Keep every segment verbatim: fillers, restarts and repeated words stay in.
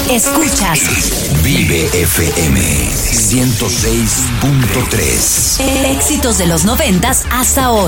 Escuchas Vive F M ciento seis punto tres. Éxitos de los noventas hasta hoy.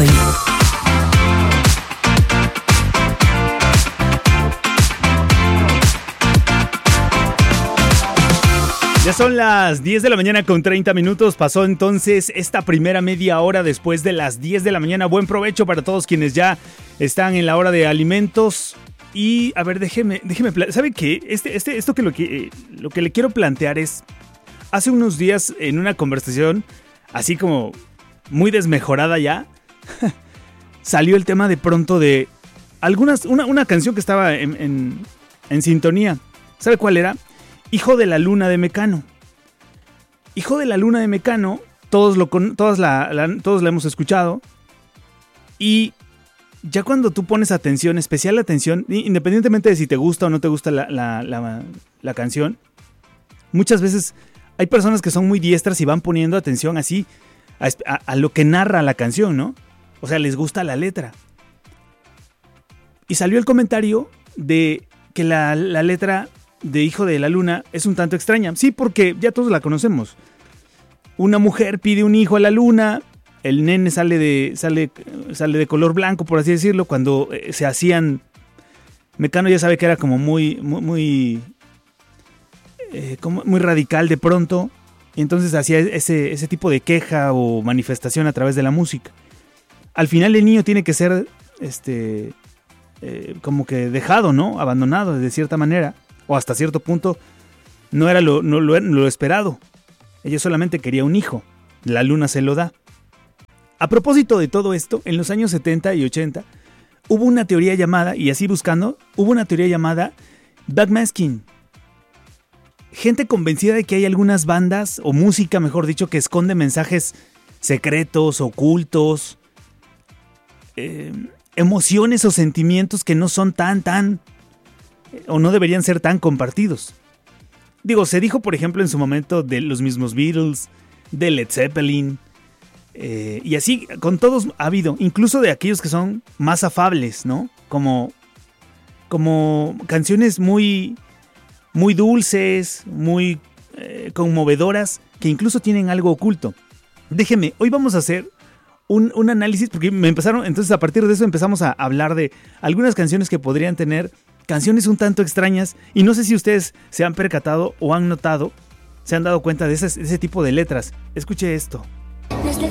Ya son las diez de la mañana con treinta minutos. Pasó entonces esta primera media hora después de las diez de la mañana. Buen provecho para todos quienes ya están en la hora de alimentos. Y a ver, déjeme, déjeme, ¿sabe qué? Este, este, esto que lo que lo que le quiero plantear es, hace unos días en una conversación así como muy desmejorada ya, salió el tema de pronto de algunas, una, una canción que estaba en, en, en sintonía. ¿Sabe cuál era? Hijo de la Luna de Mecano. Hijo de la Luna de Mecano, todos, lo, todas la, la, todos la hemos escuchado. Y ya cuando tú pones atención, especial atención, independientemente de si te gusta o no te gusta la, la, la, la canción, muchas veces hay personas que son muy diestras y van poniendo atención así a, a, a lo que narra la canción, ¿no? O sea, les gusta la letra. Y salió el comentario de que la, la letra de Hijo de la Luna es un tanto extraña. Sí, porque ya todos la conocemos. Una mujer pide un hijo a la luna, el nene sale de, sale, sale de color blanco, por así decirlo. Cuando eh, se hacían... Mecano ya sabe que era como muy, muy, muy, eh, como muy radical de pronto. Y entonces hacía ese, ese tipo de queja o manifestación a través de la música. Al final el niño tiene que ser este, eh, como que dejado, ¿no? Abandonado de cierta manera. O hasta cierto punto no era lo, no, lo, lo esperado. Ella solamente quería un hijo. La luna se lo da. A propósito de todo esto, en los años setenta y ochenta hubo una teoría llamada, y así buscando, hubo una teoría llamada backmasking. Gente convencida de que hay algunas bandas, o música mejor dicho, que esconde mensajes secretos, ocultos, eh, emociones o sentimientos que no son tan, tan... o no deberían ser tan compartidos. Digo, se dijo por ejemplo en su momento de los mismos Beatles, de Led Zeppelin, eh, y así con todos ha habido, incluso de aquellos que son más afables, ¿no? Como, como canciones muy, muy dulces, muy eh, conmovedoras, que incluso tienen algo oculto. Déjeme, hoy vamos a hacer un, un análisis, porque me empezaron, entonces a partir de eso empezamos a hablar de algunas canciones que podrían tener canciones un tanto extrañas, y no sé si ustedes se han percatado o han notado, se han dado cuenta de ese, ese tipo de letras. Escuche esto.